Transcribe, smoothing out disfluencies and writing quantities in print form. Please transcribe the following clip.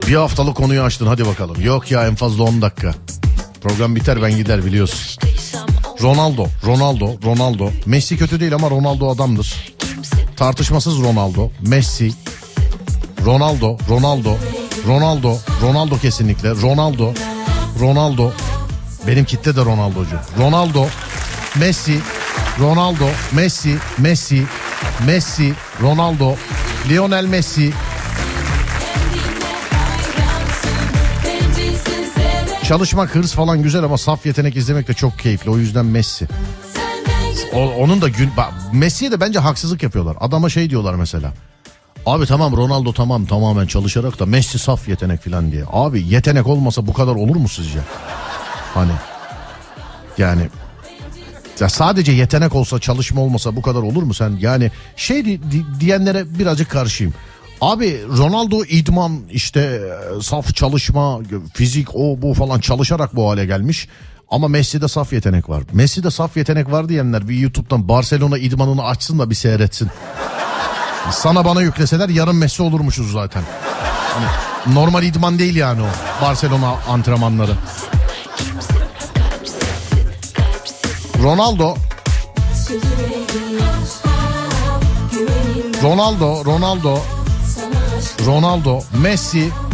Bir haftalık konuyu açtın, hadi bakalım. Yok ya, en fazla 10 dakika. Program biter, ben gider biliyorsun. Ronaldo. Messi kötü değil ama Ronaldo adamdır. Tartışmasız Ronaldo. Messi. Ronaldo kesinlikle. Ronaldo. Benim kitle de Ronaldocu. Messi, Ronaldo, Lionel Messi. Çalışmak, hırs falan güzel ama saf yetenek izlemek de çok keyifli. O yüzden Messi. Onun da Messi'ye de bence haksızlık yapıyorlar. Adama şey diyorlar mesela. Abi tamam, Ronaldo tamam, tamamen çalışarak da Messi saf yetenek falan diye. Abi yetenek olmasa bu kadar olur mu sizce? Hani yani ya sadece yetenek olsa, çalışma olmasa bu kadar olur mu sen? Yani diyenlere birazcık karşıyım. Abi Ronaldo idman, işte saf çalışma, fizik, o bu falan çalışarak bu hale gelmiş. Ama Messi'de saf yetenek var. Messi'de saf yetenek var diyenler bir YouTube'dan Barcelona idmanını açsın da bir seyretsin. Sana bana yükleseler yarın Messi olurmuşuz zaten. Hani normal idman değil yani o Barcelona antrenmanları. Ronaldo, Messi,